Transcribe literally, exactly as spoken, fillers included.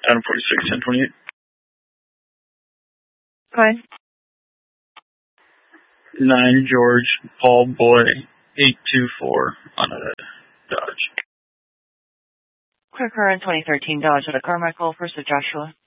Adam forty-six, ten twenty-eight. Fine. nine George, Paul Boy, eight two four on a Dodge. Quick car in twenty thirteen Dodge at a Carmichael, first of Joshua.